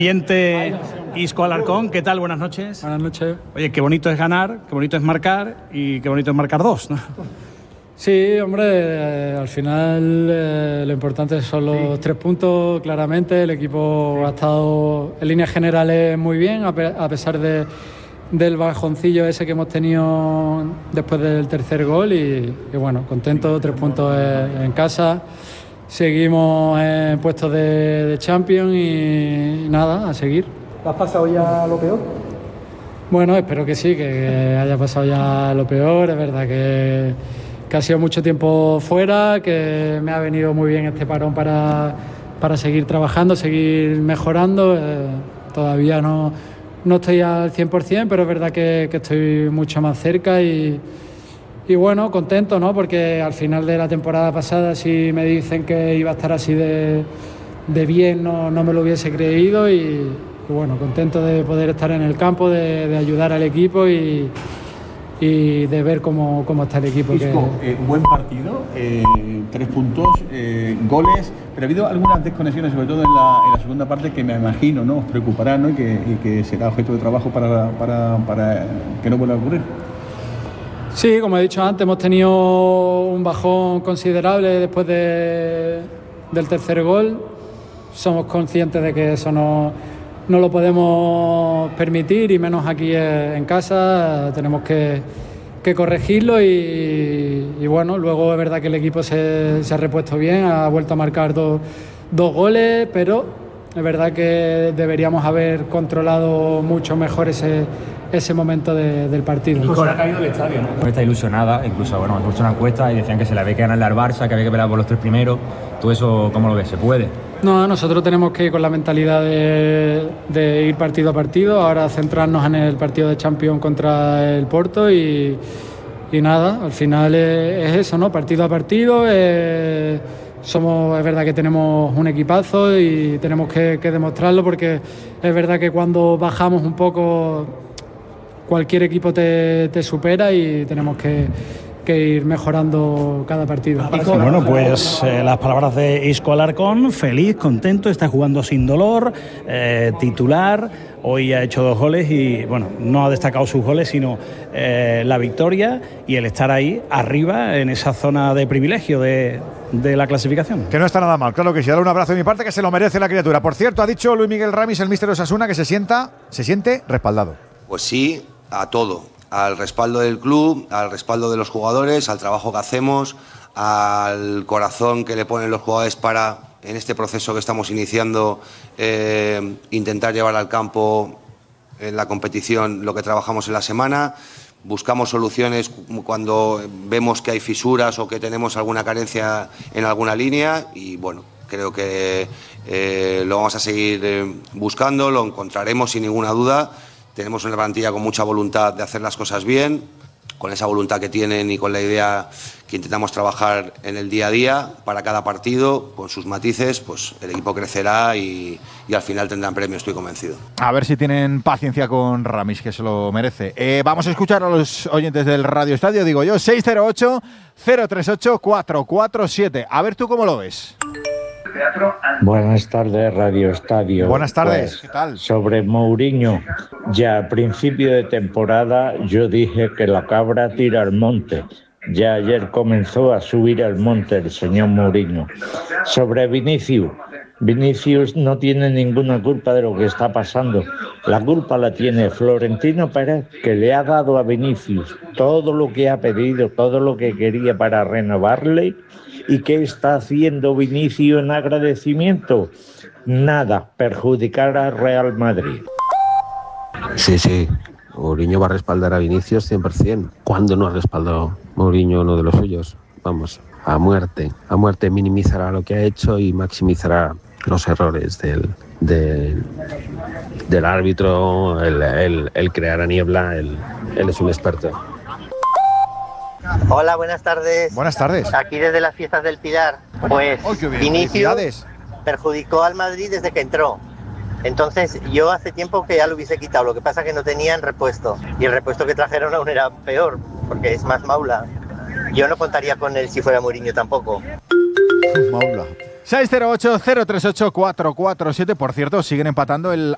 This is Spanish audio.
Siguiente, Isco Alarcón, ¿qué tal? Buenas noches. Buenas noches. Oye, qué bonito es ganar, qué bonito es marcar y qué bonito es marcar dos, ¿no? Sí, hombre, al final lo importante son los 3 puntos, claramente. El equipo ha estado en líneas generales muy bien, a pesar del bajoncillo ese que hemos tenido después del tercer gol y bueno, contento, 3 puntos en casa. Seguimos en puestos de Champions y nada, a seguir. ¿Has pasado ya lo peor? Bueno, espero que sí, que haya pasado ya lo peor. Es verdad que ha sido mucho tiempo fuera, que me ha venido muy bien este parón para seguir trabajando, seguir mejorando. Todavía no estoy al 100%, pero es verdad que estoy mucho más cerca y bueno, contento, ¿no? Porque al final de la temporada pasada, si me dicen que iba a estar así de bien, no me lo hubiese creído y bueno, contento de poder estar en el campo, de ayudar al equipo y de ver cómo está el equipo. Isco, buen partido, 3 puntos, goles, pero ha habido algunas desconexiones, sobre todo en la segunda parte, que me imagino, ¿no?, os preocuparán, ¿no?, y que será objeto de trabajo para que no vuelva a ocurrir. Sí, como he dicho antes, hemos tenido un bajón considerable después del tercer gol. Somos conscientes de que eso no lo podemos permitir y menos aquí en casa. Tenemos que corregirlo y bueno, luego es verdad que el equipo se ha repuesto bien, ha vuelto a marcar dos goles, pero es verdad que deberíamos haber controlado mucho mejor ese momento del partido. Nico, se ha caído el estadio, ¿no? Está ilusionada, incluso bueno, hemos hecho una encuesta y decían que se la había que ganarle al Barça, que había que pelear por los 3 primeros. ¿Tú eso cómo lo ves? ¿Se puede? No, nosotros tenemos que ir con la mentalidad de ir partido a partido, ahora centrarnos en el partido de Champions contra el Porto y nada, al final es eso, ¿no? Partido a partido. Es verdad que tenemos un equipazo y tenemos que demostrarlo, porque es verdad que cuando bajamos un poco cualquier equipo te supera y tenemos que ir mejorando cada partido. Bueno, pues las palabras de Isco Alarcón, feliz, contento, está jugando sin dolor, titular, hoy ha hecho 2 goles y bueno, no ha destacado sus goles, sino la victoria y el estar ahí arriba en esa zona de privilegio de la clasificación. Que no está nada mal, claro que sí. Dale un abrazo de mi parte, que se lo merece la criatura. Por cierto, ha dicho Luis Miguel Ramis, el míster de Osasuna, que se siente respaldado. Pues sí, a todo. Al respaldo del club, al respaldo de los jugadores, al trabajo que hacemos, al corazón que le ponen los jugadores para, en este proceso que estamos iniciando, intentar llevar al campo en la competición lo que trabajamos en la semana. Buscamos soluciones cuando vemos que hay fisuras o que tenemos alguna carencia en alguna línea y bueno, creo que lo vamos a seguir buscando, lo encontraremos sin ninguna duda. Tenemos una plantilla con mucha voluntad de hacer las cosas bien, con esa voluntad que tienen y con la idea que intentamos trabajar en el día a día para cada partido, con sus matices, pues el equipo crecerá y al final tendrán premio, estoy convencido. A ver si tienen paciencia con Ramis, que se lo merece. Vamos a escuchar a los oyentes del Radio Estadio, digo yo, 608-038-447. A ver tú cómo lo ves. Buenas tardes, Radio Estadio. Buenas tardes, pues, ¿qué tal? Sobre Mourinho, ya a principio de temporada yo dije que la cabra tira al monte. Ya ayer comenzó a subir al monte el señor Mourinho. Sobre Vinicius no tiene ninguna culpa de lo que está pasando. La culpa la tiene Florentino Pérez, que le ha dado a Vinicius todo lo que ha pedido, todo lo que quería para renovarle. ¿Y qué está haciendo Vinicius en agradecimiento? Nada, perjudicar al Real Madrid. Sí, Mourinho va a respaldar a Vinicius 100%. ¿Cuándo no ha respaldado Mourinho uno de los suyos? Vamos, a muerte minimizará lo que ha hecho y maximizará los errores del árbitro, el crear a niebla, él es un experto. Hola, buenas tardes. Buenas tardes. Aquí desde las fiestas del Pilar. Pues Vinicius perjudicó al Madrid desde que entró. Entonces yo hace tiempo que ya lo hubiese quitado. Lo que pasa es que no tenían repuesto. Y el repuesto que trajeron aún era peor, porque es más maula. Yo no contaría con él si fuera Mourinho tampoco. Maula. 608-038-447. Por cierto, siguen empatando el